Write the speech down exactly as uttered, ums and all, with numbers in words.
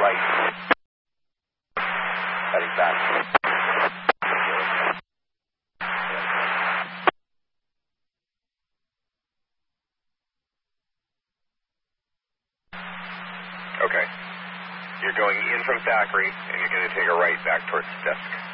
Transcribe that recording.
right. Heading back. Okay. You're going in from Thackeray, and you're going to take a right back towards Fisk.